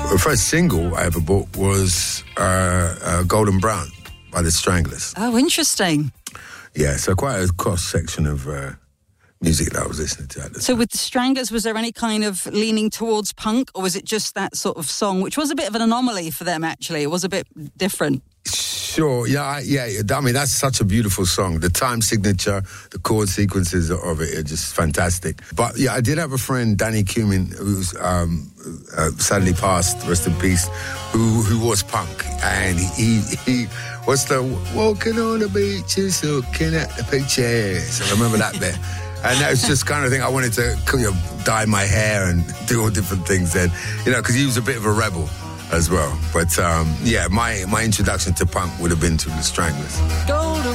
The first single I ever bought was Golden Brown by the Stranglers. Oh, interesting. Yeah, so quite a cross-section of music that I was listening to at the time. So with the Stranglers, was there any kind of leaning towards punk, or was it just that sort of song, which was a bit of an anomaly for them, actually? It was a bit different. Sure, yeah. I mean, that's such a beautiful song. The time signature, the chord sequences of it are just fantastic. But yeah, I did have a friend, Danny Cumin, who's sadly passed, rest in peace, who was punk, and he what's the walking on the beaches, looking at the pictures. I remember that bit. And that was just kind of thing I wanted to dye my hair and do all different things then, because he was a bit of a rebel as well. But yeah, my introduction to punk would have been to the Stranglers. Golden